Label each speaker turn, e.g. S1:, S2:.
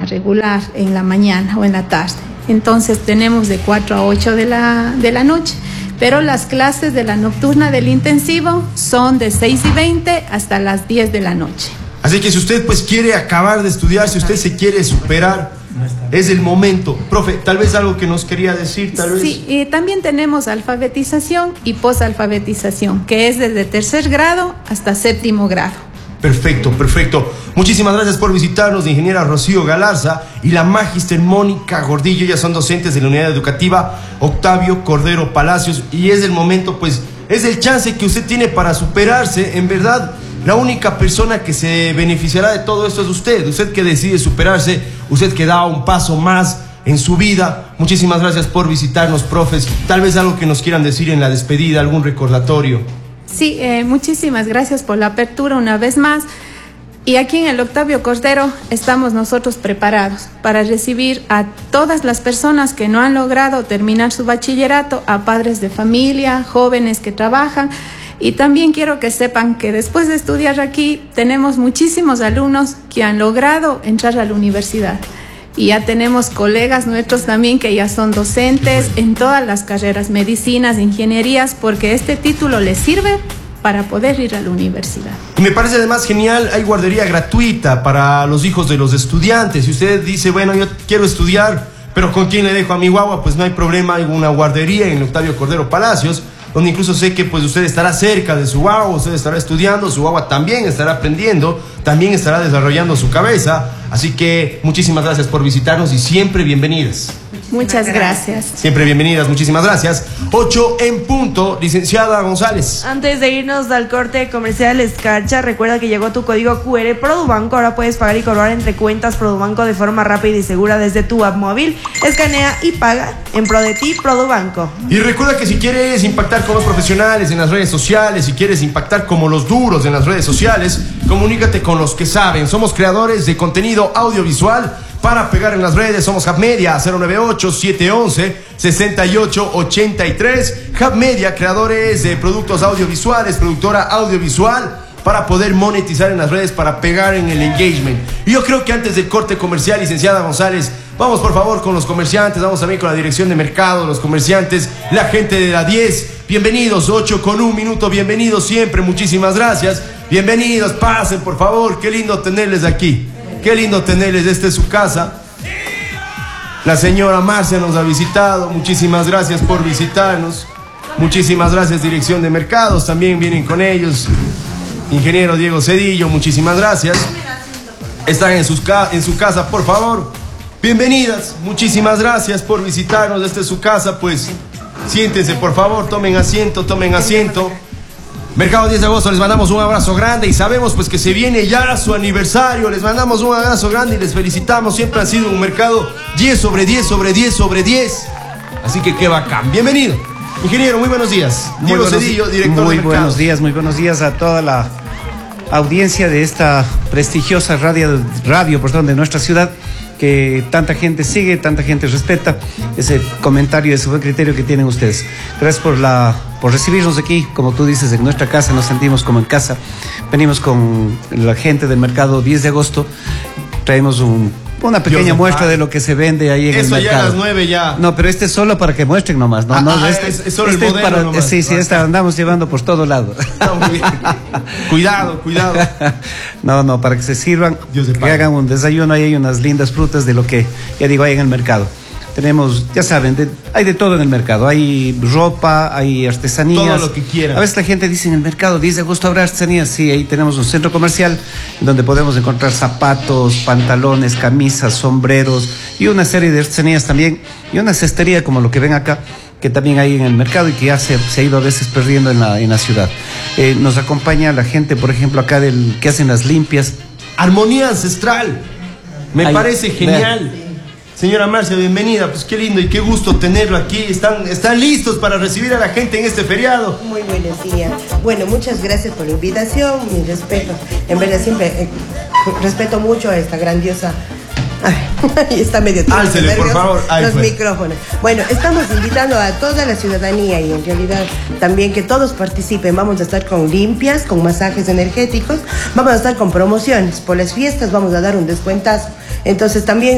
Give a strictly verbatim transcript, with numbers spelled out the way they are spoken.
S1: regular en la mañana o en la tarde. Entonces tenemos de cuatro a ocho de la, de la noche, pero las clases de la nocturna del intensivo son de seis y veinte hasta las diez de la noche.
S2: Así que si usted pues quiere acabar de estudiar, si usted se quiere superar, es el momento. Profe, tal vez algo que nos quería decir, tal vez.
S1: Sí, y también tenemos alfabetización y posalfabetización, que es desde tercer grado hasta séptimo grado.
S2: Perfecto, perfecto. Muchísimas gracias por visitarnos, la ingeniera Rocío Galarza y la magíster Mónica Gordillo. Ellas son docentes de la unidad educativa Octavio Cordero Palacios. Y es el momento, pues, es el chance que usted tiene para superarse. En verdad, la única persona que se beneficiará de todo esto es usted. Usted que decide superarse, usted que da un paso más en su vida. Muchísimas gracias por visitarnos, profes. Tal vez algo que nos quieran decir en la despedida, algún recordatorio.
S1: Sí, eh, muchísimas gracias por la apertura una vez más. Y aquí en el Octavio Cordero estamos nosotros preparados para recibir a todas las personas que no han logrado terminar su bachillerato, a padres de familia, jóvenes que trabajan. Y también quiero que sepan que después de estudiar aquí tenemos muchísimos alumnos que han logrado entrar a la universidad. Y ya tenemos colegas nuestros también que ya son docentes en todas las carreras, medicinas, ingenierías, porque este título les sirve para poder ir a la universidad.
S2: Y me parece además genial, hay guardería gratuita para los hijos de los estudiantes. Si usted dice, bueno, yo quiero estudiar, pero ¿con quién le dejo a mi guagua? Pues no hay problema, hay una guardería en el Octavio Cordero Palacios, donde incluso sé que pues usted estará cerca de su guagua, usted estará estudiando, su guagua también estará aprendiendo, también estará desarrollando su cabeza. Así que muchísimas gracias por visitarnos y siempre bienvenidas.
S1: Muchas gracias.
S2: Siempre bienvenidas, muchísimas gracias. Ocho en punto, licenciada González.
S3: Antes de irnos al corte comercial Escarcha, recuerda que llegó tu código Q R Produbanco. Ahora puedes pagar y cobrar entre cuentas Produbanco de forma rápida y segura desde tu app móvil. Escanea y paga en pro de ti, Produbanco.
S2: Y recuerda que si quieres impactar con los profesionales en las redes sociales, si quieres impactar como los duros en las redes sociales, comunícate con los que saben. Somos creadores de contenido audiovisual para pegar en las redes. Somos Hub Media, cero nueve ocho, siete uno uno, seis ocho ocho tres. Hub Media, creadores de productos audiovisuales, productora audiovisual, para poder monetizar en las redes, para pegar en el engagement. Y yo creo que antes del corte comercial, licenciada González, vamos por favor con los comerciantes, vamos también con la dirección de mercado, los comerciantes, la gente de la diez. Bienvenidos, ocho con un minuto, bienvenidos siempre, muchísimas gracias. Bienvenidos, pasen por favor, qué lindo tenerles aquí. Qué lindo tenerles, esta es su casa. La señora Marcia nos ha visitado, muchísimas gracias por visitarnos. Muchísimas gracias, dirección de mercados, también vienen con ellos. Ingeniero Diego Cedillo, muchísimas gracias. Están en, sus ca en su casa, por favor. Bienvenidas, muchísimas gracias por visitarnos, esta es su casa, pues siéntense por favor, tomen asiento, tomen asiento. Mercado diez de agosto, les mandamos un abrazo grande y sabemos pues que se viene ya su aniversario, les mandamos un abrazo grande y les felicitamos, siempre ha sido un mercado diez sobre diez sobre diez sobre diez, así que qué bacán, bienvenido. Ingeniero, muy buenos días.
S4: Muy
S2: Diego
S4: buenos,
S2: Cedillo, director
S4: muy
S2: de mercado.
S4: buenos días, muy buenos días a toda la audiencia de esta prestigiosa radio, radio perdón, de nuestra ciudad, que tanta gente sigue, tanta gente respeta. Ese comentario de su buen criterio que tienen ustedes. Gracias por la por recibirnos aquí, como tú dices, en nuestra casa, nos sentimos como en casa. Venimos con la gente del mercado diez de agosto, traemos un, una pequeña
S2: Dios
S4: muestra
S2: de
S4: de lo que se vende ahí en
S2: Eso
S4: el mercado.
S2: ya a las nueve ya.
S4: No, pero este es solo para que muestren nomás. No,
S2: Ah,
S4: no,
S2: ah,
S4: este,
S2: es- es solo
S4: este
S2: el modelo
S4: para,
S2: nomás.
S4: Sí, sí, esta andamos llevando por todo lado.
S2: Está muy bien. Cuidado, cuidado.
S4: No, no, para que se sirvan,
S2: Dios de
S4: que
S2: pago.
S4: hagan un desayuno, ahí hay unas lindas frutas de lo que, ya digo, hay en el mercado. Tenemos, ya saben, de- hay de todo en el mercado. Hay ropa, hay artesanías.
S2: Todo lo que quieran.
S4: A veces la gente dice en el mercado, diez de agosto habrá artesanías. Sí, ahí tenemos un centro comercial donde podemos encontrar zapatos, pantalones, camisas, sombreros y una serie de artesanías también. Y una cestería como lo que ven acá, que también hay en el mercado y que ya se, se ha ido a veces perdiendo en la, en la ciudad. Eh, nos acompaña la gente, por ejemplo, acá del que hacen las limpias.
S2: Armonía ancestral. Me
S4: Ahí,
S2: parece genial. Señora Marcia, bienvenida. Pues qué lindo y qué gusto tenerlo aquí. Están, están listos para recibir a la gente en este feriado.
S5: Muy buenos días. Bueno, muchas gracias por la invitación, mi respeto. En verdad siempre eh, respeto mucho a esta grandiosa... Ay, está medio tiempo,
S2: Álcele, por
S5: nervioso,
S2: favor. Ahí
S5: los
S2: fue.
S5: micrófonos. Bueno, estamos invitando a toda la ciudadanía y en realidad también que todos participen. Vamos a estar con limpias, con masajes energéticos. Vamos a estar con promociones. Por las fiestas vamos a dar un descuentazo. Entonces también